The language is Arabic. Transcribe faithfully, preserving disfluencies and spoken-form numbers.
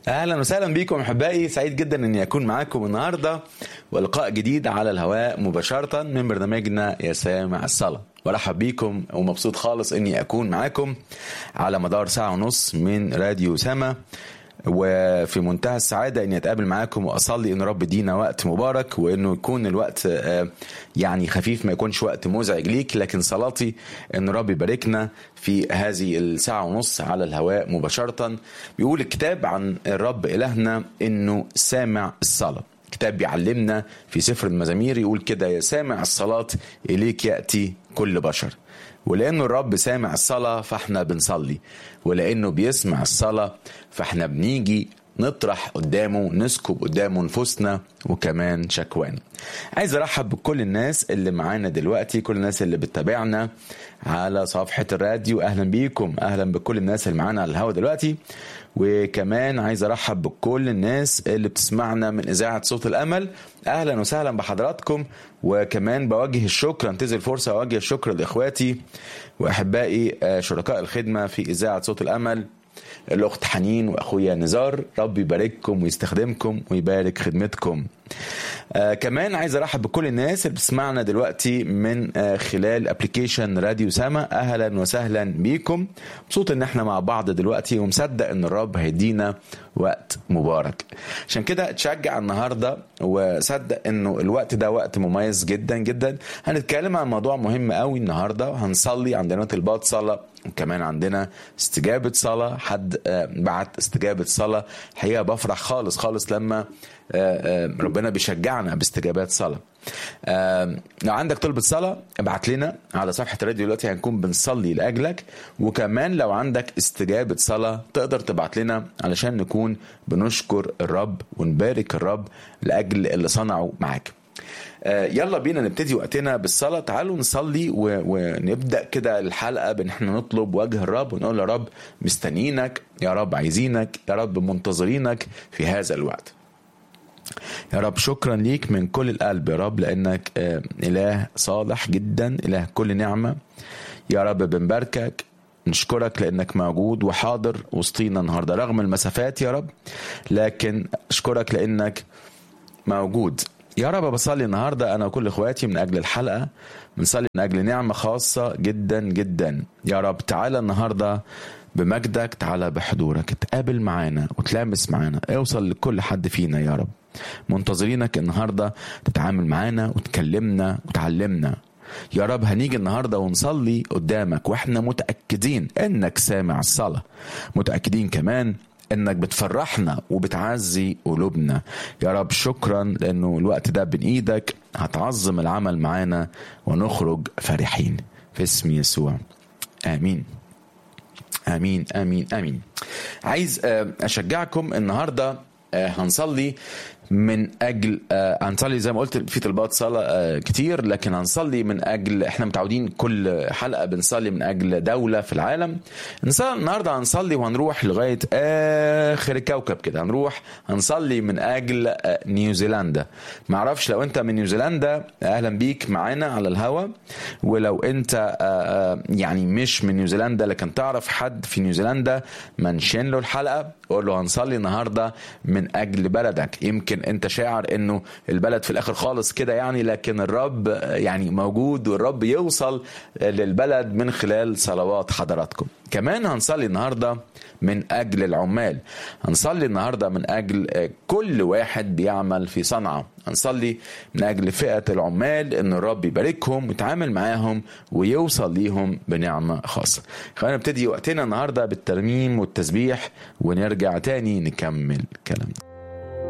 اهلا وسهلا بكم احبائي، سعيد جدا اني اكون معاكم النهارده ولقاء جديد على الهواء مباشره من برنامجنا يا سامع الصلاه. برحب بيكم ومبسوط خالص اني اكون معاكم على مدار ساعه ونص من راديو سما، وفي منتهى السعادة اني اتقابل معاكم واصلي ان رب يدينا وقت مبارك، وانه يكون الوقت يعني خفيف، ما يكونش وقت مزعج ليك، لكن صلاتي ان رب يباركنا في هذه الساعة ونص على الهواء مباشرة. بيقول الكتاب عن الرب إلهنا انه سامع الصلاة. كتاب بيعلمنا في سفر المزامير يقول كده: يا سامع الصلاة إليك يأتي كل بشر. ولأنه الرب سامع الصلاة فاحنا بنصلي، ولأنه بيسمع الصلاة فاحنا بنيجي نطرح قدامه، نسكب قدامه نفوسنا وكمان شكوانا. عايز ارحب بكل الناس اللي معانا دلوقتي، كل الناس اللي بتتابعنا على صفحة الراديو، اهلا بيكم، اهلا بكل الناس اللي معانا على الهواء دلوقتي. وكمان عايز ارحب بكل الناس اللي بتسمعنا من اذاعة صوت الامل، اهلا وسهلا بحضراتكم. وكمان بوجه الشكر، انتظر الفرصة اوجه الشكر لاخواتي واحبائي شركاء الخدمة في اذاعة صوت الامل، الأخت حنين وأخويا نزار. رب يبارككم ويستخدمكم ويبارك خدمتكم. آه كمان عايز أرحب بكل الناس اللي بتسمعنا دلوقتي من آه خلال أبليكيشن راديو سما، أهلا وسهلا بيكم. مبسوط إن احنا مع بعض دلوقتي، ومصدق إن الرب هيدينا وقت مبارك. عشان كده تشجع النهاردة وصدق إنه الوقت ده وقت مميز جدا جدا. هنتكلم عن موضوع مهم قوي النهاردة، وهنصلي، عندنا طلبات صلاة وكمان عندنا استجابة صلاة. حد بعت استجابة صلاة، حقيقة بفرح خالص خالص لما ربنا بيشجعنا باستجابات صلاة. لو عندك طلبة صلاة ابعت لنا على صفحة الراديو دلوقتي، هنكون بنصلي لأجلك. وكمان لو عندك استجابة صلاة تقدر تبعت لنا علشان نكون بنشكر الرب ونبارك الرب لأجل اللي صنعه معاك. يلا بينا نبتدي وقتنا بالصلاة. تعالوا نصلي ونبدأ كده الحلقة بان احنا نطلب وجه الرب ونقول يا رب مستنيينك، يا رب عايزينك، يا رب منتظرينك في هذا الوقت. يا رب شكرا ليك من كل القلب يا رب، لأنك إله صالح جدا، إله كل نعمة. يا رب بنباركك، نشكرك لأنك موجود وحاضر وسطينا النهاردة رغم المسافات يا رب، لكن أشكرك لأنك موجود. يا رب بصلي النهاردة أنا وكل إخواتي من أجل الحلقة، بنصلي من أجل نعمة خاصة جدا جدا. يا رب تعالى النهاردة بمجدك، تعالى بحضورك، تقابل معانا وتلامس معانا، اوصل لكل حد فينا يا رب. منتظرينك النهاردة تتعامل معانا وتكلمنا وتعلمنا يا رب. هنيجي النهاردة ونصلي قدامك واحنا متأكدين انك سامع الصلاة، متأكدين كمان انك بتفرحنا وبتعزي قلوبنا يا رب. شكرا لانه الوقت ده بين ايدك، هتعظم العمل معانا ونخرج فرحين في اسم يسوع، امين امين امين امين. عايز اشجعكم النهارده، هنصلي من أجل هنصلي زي ما قلت في طلبات صلاة كتير، لكن هنصلي من أجل، احنا متعودين كل حلقة بنصلي من أجل دولة في العالم. النهاردة هنصلي وهنروح لغاية آخر الكوكب كده، هنروح هنصلي من أجل نيوزيلندا. معرفش لو أنت من نيوزيلندا أهلا بيك معانا على الهوا، ولو أنت يعني مش من نيوزيلندا لكن تعرف حد في نيوزيلندا منشن له الحلقة، قول له هنصلي النهاردة من أجل بلدك. يمكن انت شاعر انه البلد في الاخر خالص كده يعني، لكن الرب يعني موجود، والرب يوصل للبلد من خلال صلوات حضراتكم. كمان هنصلي النهاردة من أجل العمال، هنصلي النهاردة من أجل كل واحد بيعمل في صنعة، هنصلي من أجل فئة العمال إن الرب يباركهم ويتعامل معاهم ويوصل ليهم بنعمة خاصة. خلينا نبتدي وقتنا النهاردة بالترميم والتسبيح ونرجع تاني نكمل كلامنا.